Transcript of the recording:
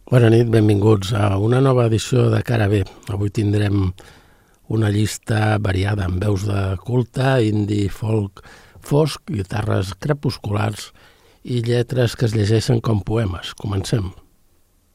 Bona nit, benvinguts a una nova edició de Cara B. Avui tindrem una llista variada amb veus de culte, indie, folk, fosc, guitarres crepusculars i lletres que es llegeixen com poemes. Comencem.